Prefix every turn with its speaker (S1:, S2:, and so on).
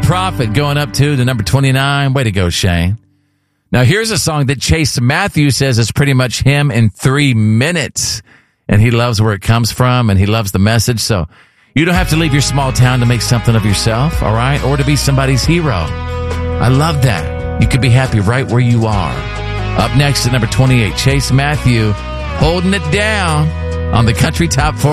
S1: Prophet going up to the number 29. Way to go, Shane. Now, here's a song that Chase Matthew says is pretty much him in 3 minutes. And he loves where it comes from, and he loves the message. So you don't have to leave your small town to make something of yourself, all right? Or to be somebody's hero. I love that. You could be happy right where you are. Up next at number 28, Chase Matthew holding it down on the Country Top 40.